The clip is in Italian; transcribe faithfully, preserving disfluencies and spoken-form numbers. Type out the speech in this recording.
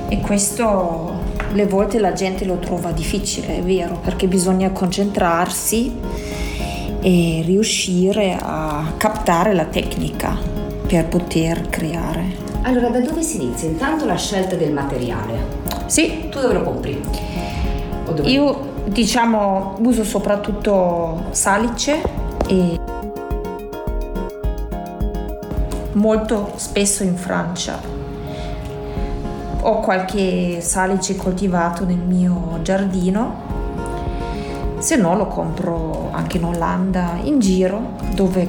E questo le volte la gente lo trova difficile, è vero, perché bisogna concentrarsi e riuscire a captare la tecnica per poter creare. Allora, da dove si inizia? Intanto la scelta del materiale. Sì. Tu dove lo compri? O dove... Io, diciamo, uso soprattutto salice e molto spesso in Francia. Ho qualche salice coltivato nel mio giardino, se no lo compro anche in Olanda, in giro, dove